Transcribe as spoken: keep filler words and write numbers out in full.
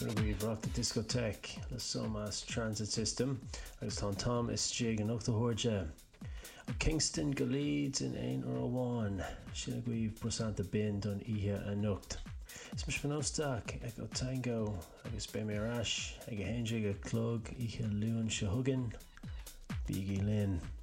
Sinna bhíomh rock the discotheque le Somas Transit System agus tá Tom is Jig an Uachtathóide. Kingston go Leeds in ein or one. Sinna bhíomh brosanta bin don ihe a nucht. Is mis fanósteach ag ó tango agus bé mé ras ag a héindig a clog ihe luúin se hugan. Bígí Lynn.